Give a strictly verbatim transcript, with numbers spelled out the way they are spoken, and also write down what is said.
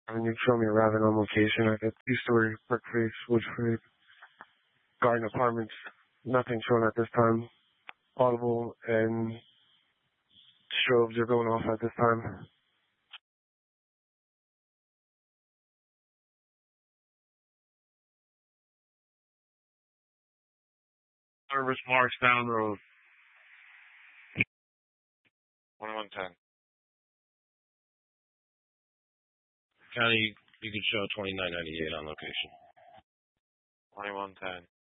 I mean, you show me a rabbit on location. I got two-story brick face, wood frame, garden apartments. Nothing shown at this time. Audible and strobes are going off at this time. Service Markstown Road. twenty-one ten. County, you could show twenty-nine ninety-eight on location. twenty-one ten.